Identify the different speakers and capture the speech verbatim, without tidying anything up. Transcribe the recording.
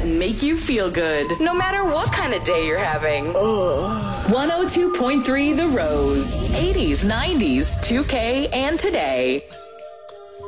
Speaker 1: and make you feel good, no matter what kind of day you're having. Ugh. one oh two point three The Rose. eighties, nineties, two K, and today.